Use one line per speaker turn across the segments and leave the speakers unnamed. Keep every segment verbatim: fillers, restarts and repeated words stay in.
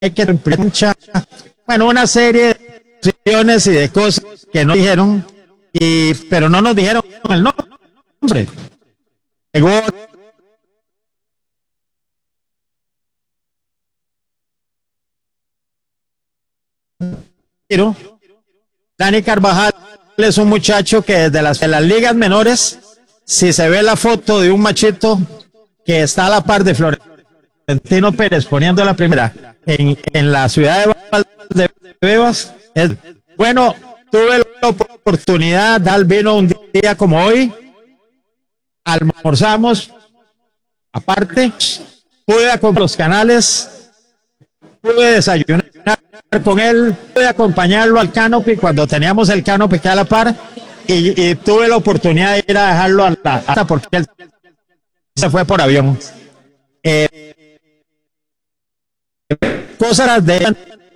que plancha, bueno, una serie de opciones y de cosas que no dijeron, y, pero no nos dijeron el nombre. Llegó Dani Carvajal es un muchacho que desde las, de las ligas menores, si se ve la foto de un machito que está a la par de Florentino Pérez poniendo la primera en, en la ciudad de Valdebebas, es bueno. Tuve la oportunidad, Dal vino un día como hoy, almorzamos, aparte, pude acompañar los canales, pude desayunar con él, pude acompañarlo al canopy cuando teníamos el canopy que a la par, y, y tuve la oportunidad de ir a dejarlo a la hasta porque él se fue por avión. Eh, cosas de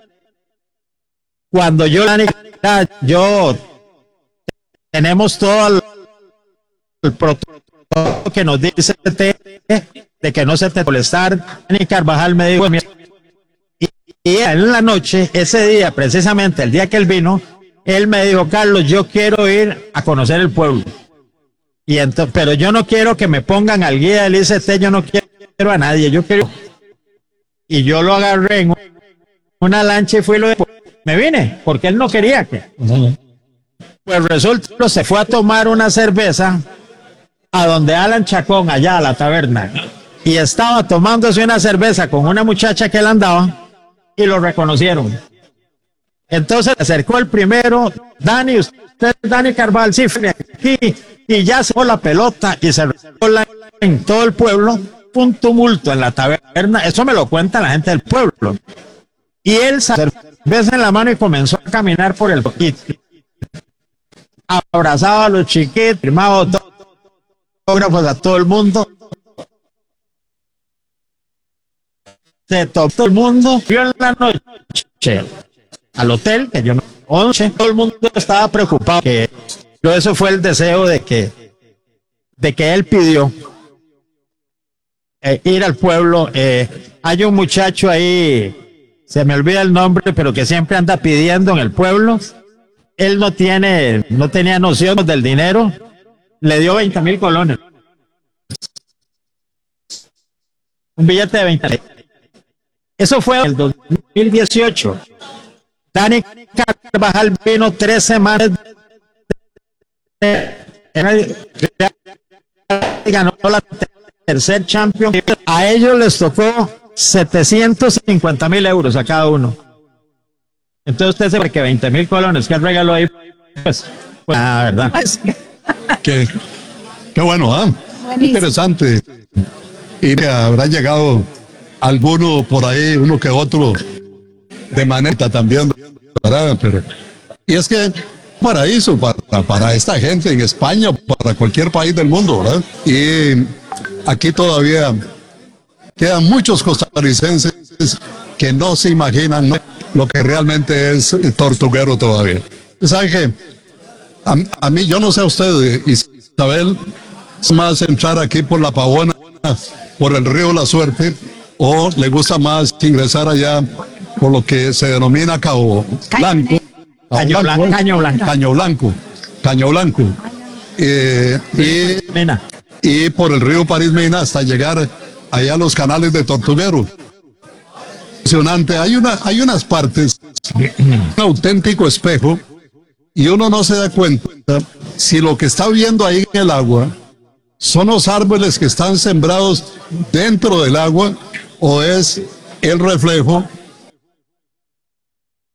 cuando yo yo tenemos todo el, el protocolo que nos dice de que no se te molestar. Dani Carvajal me dijo y, y en la noche, ese día, precisamente el día que él vino, él me dijo: Carlos, yo quiero ir a conocer el pueblo, y entonces, pero yo no quiero que me pongan al guía del I C T, yo no quiero a nadie, yo quiero. Y yo lo agarré en una lancha y fui lo de me vine, porque él no quería que. Pues resulta, se fue a tomar una cerveza a donde Alan Chacón, allá a la taberna, y estaba tomándose una cerveza con una muchacha que él andaba, y lo reconocieron. Entonces se acercó el primero: Dani, usted es Dani Carvajal, sí, aquí, y ya se fue la pelota, y se regó en todo el pueblo, un tumulto en la taberna, eso me lo cuenta la gente del pueblo. Y él se cerveza en la mano y comenzó a caminar por el poquito. Abrazaba a los chiquitos, firmaba autógrafos a todo el mundo. Se topó todo el mundo, vio en la noche al hotel, que yo no, once, todo el mundo estaba preocupado, que eso fue el deseo de que, de que él pidió. Eh, ir al pueblo. Eh, hay un muchacho ahí, se me olvida el nombre, pero que siempre anda pidiendo en el pueblo. Él no tiene, no tenía noción del dinero, le dio veinte mil colones. Un billete de veinte mil. Eso fue en el dos mil dieciocho. Dani Carvajal vino tres semanas. Ganó la tercer champion. A ellos les tocó setecientos cincuenta mil euros a cada uno. Entonces usted sabe que veinte mil colones que el regalo ahí, pues, pues la verdad.
Qué, qué bueno, ¿ah? ¿eh? Interesante. Y habrá llegado alguno por ahí, uno que otro, de maneta también, ¿verdad? Pero, y es que paraíso para, para esta gente en España, para cualquier país del mundo, ¿verdad? Y aquí todavía quedan muchos costarricenses que no se imaginan, ¿no?, lo que realmente es el tortuguero todavía. ¿Sabe qué? A, a mí, yo no sé a usted, Isabel, es más entrar aquí por la Pavona, por el río La Suerte, o le gusta más ingresar allá por lo que se denomina Cabo Blanco.
Caño Blanco. Caño Blanco.
Caño Blanco. Caño Blanco. Eh, y,
Mena.
y por el río París Mena hasta llegar allá a los canales de Tortuguero. Impresionante. Hay, una, hay unas partes, un auténtico espejo, y uno no se da cuenta si lo que está viendo ahí en el agua son los árboles que están sembrados dentro del agua o es el reflejo